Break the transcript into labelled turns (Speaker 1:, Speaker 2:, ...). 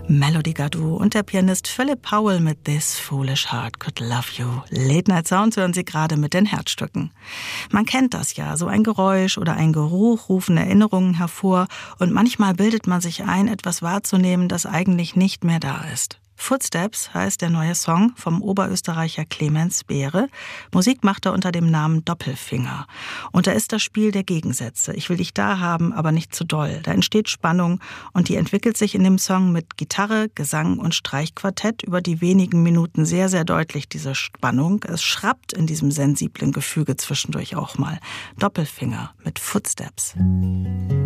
Speaker 1: Melody Gardot und der Pianist Philip Powell mit This Foolish Heart Could Love You. Late Night Sounds hören Sie gerade mit den Herzstücken. Man kennt das ja, so ein Geräusch oder ein Geruch rufen Erinnerungen hervor und manchmal bildet man sich ein, etwas wahrzunehmen, das eigentlich nicht mehr da ist. Footsteps heißt der neue Song vom Oberösterreicher Clemens Beere. Musik macht er unter dem Namen Doppelfinger. Und da ist das Spiel der Gegensätze. Ich will dich da haben, aber nicht zu doll. Da entsteht Spannung und die entwickelt sich in dem Song mit Gitarre, Gesang und Streichquartett über die wenigen Minuten sehr, sehr deutlich, diese Spannung. Es schrappt in diesem sensiblen Gefüge zwischendurch auch mal. Doppelfinger mit Footsteps.